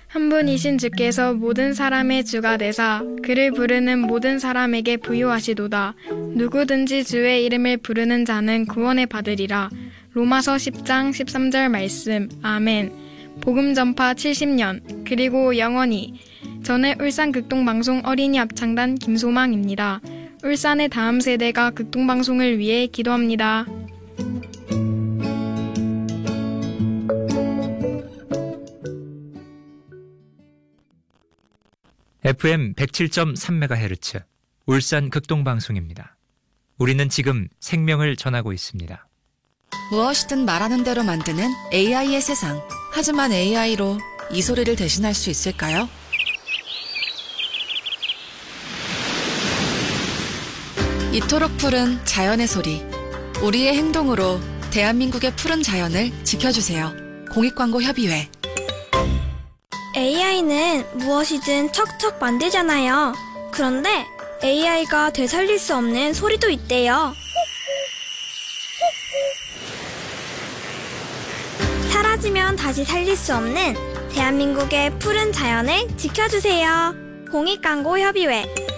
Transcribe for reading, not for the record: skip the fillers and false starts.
한 분이신 주께서 모든 사람의 주가 되사 그를 부르는 모든 사람에게 부유하시도다. 누구든지 주의 이름을 부르는 자는 구원을 받으리라. 로마서 10장 13절 말씀. 아멘. 복음 전파 70년 그리고 영원히. 저는 울산 극동방송 어린이 합창단 김소망입니다. 울산의 다음 세대가 극동방송을 위해 기도합니다. FM 107.3MHz 울산 극동방송입니다. 우리는 지금 생명을 전하고 있습니다. 무엇이든 말하는 대로 만드는 AI의 세상. 하지만 AI로 이 소리를 대신할 수 있을까요? 이토록 푸른 자연의 소리. 우리의 행동으로 대한민국의 푸른 자연을 지켜주세요. 공익광고협의회. AI는 무엇이든 척척 만들잖아요. 그런데 AI가 되살릴 수 없는 소리도 있대요. 사라지면 다시 살릴 수 없는 대한민국의 푸른 자연을 지켜주세요. 공익광고협의회.